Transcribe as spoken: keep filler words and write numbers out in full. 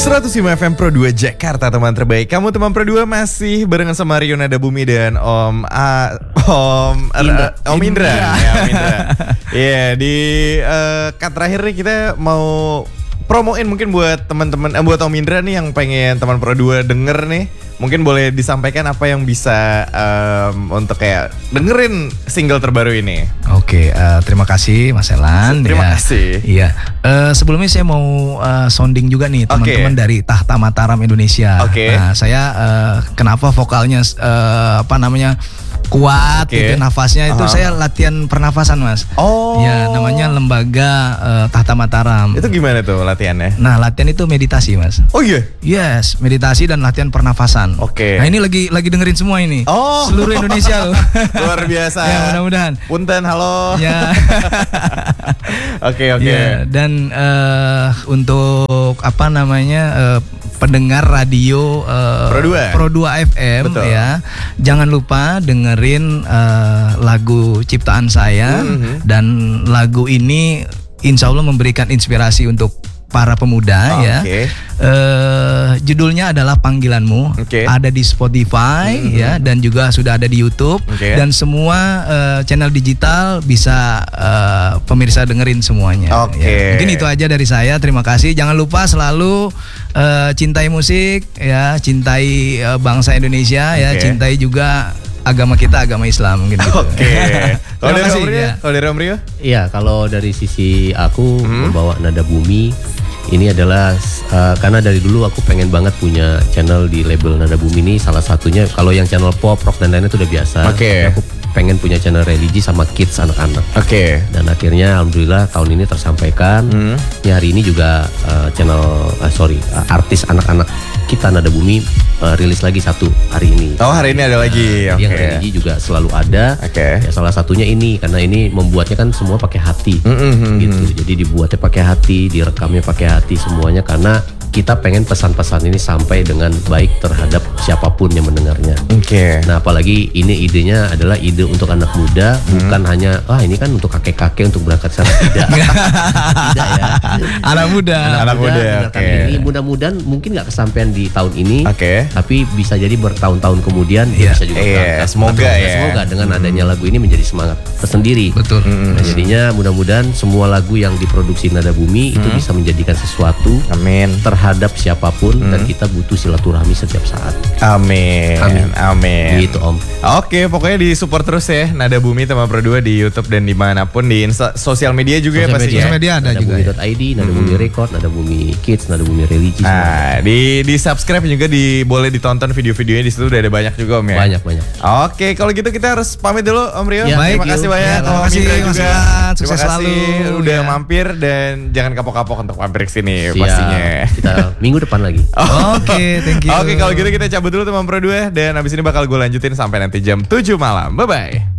seratus lima F M Pro dua Jakarta, teman terbaik. Kamu teman Pro dua masih barengan sama Rio Nada Bumi dan Om A, Om Indra. uh, Om Indra. Ya, Om Indra. Iya, di uh, cut terakhir nih kita mau promoin mungkin buat teman-teman eh, buat Om Indra nih yang pengen teman Pro dua denger nih. Mungkin boleh disampaikan apa yang bisa um, untuk kayak dengerin single terbaru ini. Oke, uh, terima kasih Mas Elan. Terima ya. kasih. Iya, uh, sebelumnya saya mau uh, sounding juga nih teman-teman okay. dari Tahta Mataram Indonesia. Oke. Okay. Nah, saya uh, kenapa vokalnya uh, apa namanya kuat, okay. itu nafasnya itu uh-huh. saya latihan pernafasan Mas. Oh. Ya, namanya lembaga uh, Tahta Mataram. Itu gimana tuh latihannya? Nah, latihan itu meditasi Mas. Oh iya. Yes, meditasi dan latihan pernafasan. Oke. Okay. Nah, ini lagi lagi dengerin semua ini. Oh. Seluruh Indonesia loh. Luar biasa. Ya, mudah-mudahan. Punten, halo. Ya. Oke, oke. Ya, dan uh, untuk apa namanya uh, pendengar radio uh, Pro dua. Pro dua F M. Betul. Ya. Jangan lupa dengerin uh, lagu ciptaan saya mm-hmm. dan lagu ini insya Allah memberikan inspirasi untuk para pemuda. Oh, ya. Okay. Uh, judulnya adalah Panggilanmu. Okay. Ada di Spotify mm-hmm. ya, dan juga sudah ada di YouTube. Okay. Dan semua uh, channel digital bisa uh, pemirsa dengerin semuanya. Okay. Ya. Mungkin itu aja dari saya. Terima kasih. Jangan lupa selalu uh, cintai musik ya, cintai uh, bangsa Indonesia. Okay. Ya, cintai juga agama kita, agama Islam gitu. Oke. Kalau dari Om Rio, ya. kalau dari Om Rio? Iya, kalau dari sisi aku hmm. membawa Nada Bumi ini adalah uh, karena dari dulu aku pengen banget punya channel di label Nada Bumi ini. Salah satunya kalau yang channel pop, rock dan lainnya itu udah biasa. Oke. Okay. Aku pengen punya channel religi sama kids anak-anak. Oke. Okay. Dan akhirnya alhamdulillah tahun ini tersampaikan. Hmm. Ya, hari ini juga uh, channel uh, sorry uh, artis anak-anak kita Nada Bumi uh, rilis lagi satu hari ini. Oh, hari ini ada lagi. Nah, okay. Yang religi juga selalu ada. Oke. Okay. Ya, salah satunya ini karena ini membuatnya kan semua pakai hati. Mm-hmm. Gitu. Jadi dibuatnya pakai hati, direkamnya pakai hati semuanya karena kita pengen pesan-pesan ini sampai dengan baik terhadap siapapun yang mendengarnya. Oke. Okay. Nah, apalagi ini idenya adalah ide untuk anak muda, hmm. bukan hanya ah ini kan untuk kakek-kakek untuk berangkat sana, tidak. Tidak ya. Anak muda. Anak, anak muda. muda okay. Ini mudah-mudahan mungkin nggak kesampaian di tahun ini. Oke. Okay. Tapi bisa jadi bertahun-tahun kemudian yeah. bisa juga berangkat. Yeah, semoga ya. Semoga dengan hmm. adanya lagu ini menjadi semangat tersendiri. Betul. Nah, jadinya mudah-mudahan semua lagu yang diproduksi Nada Bumi hmm. itu bisa menjadikan sesuatu. Amin. Terhadap siapapun hmm. dan kita butuh silaturahmi setiap saat. Amin. Amin. Amin. Gitu Om. Oke, pokoknya di support terus ya Nada Bumi teman Pro dua di YouTube dan dimanapun di insta, sosial media juga sosial ya pasti. Sosial media ada Nada juga. Nada Bumi.id, ya. Nada Bumi Record, Nada Bumi Kids, Nada Bumi Religi. Nah, di di subscribe juga di boleh ditonton video-videonya di situ udah ada banyak juga Om ya. Banyak banyak. Oke, kalau gitu kita harus pamit dulu Om Rio. Ya, terima baik, kasih yuk. banyak. Ya, terima kasih Indra juga. Sukses terima kasih selalu udah ya. mampir dan jangan kapok-kapok untuk mampir ke sini Siap. pastinya. Kita minggu depan lagi. Oh. Oke, okay, thank you. Oke, okay, kalau gitu kita cabut dulu teman Pro dua dan abis ini bakal gue lanjutin sampai nanti jam tujuh malam. Bye bye.